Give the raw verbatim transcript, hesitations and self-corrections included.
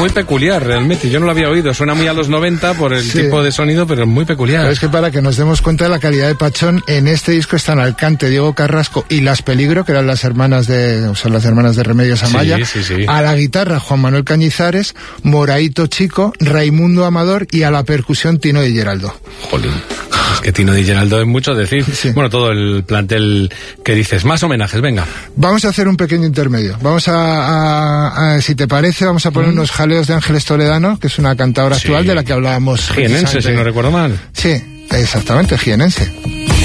muy peculiar realmente. Yo no lo había oído. Suena muy a los noventa por el sí. tipo de sonido, pero es muy peculiar. Pero es que para que nos demos cuenta de la calidad de Pachón, en este disco están Alcante, Diego Carrasco y Las Peligro, que eran las hermanas de, son las hermanas de Remedios Amaya. Sí, sí, sí. A la guitarra Juan Manuel Cañizares, Moraito Chico, Raimundo Amador y a la percusión Tino Di Geraldo. Jolín. Es que Tino Di Geraldo es mucho decir. Sí. Bueno, todo el plantel que dices. Más homenajes, venga. Vamos a hacer un pequeño intermedio. Vamos a, a, a si te parece, vamos a poner mm. unos jaleos de Ángeles Toledano, que es una cantadora sí. actual de la que hablábamos. Jienense, si no recuerdo mal. Sí, exactamente, jienense.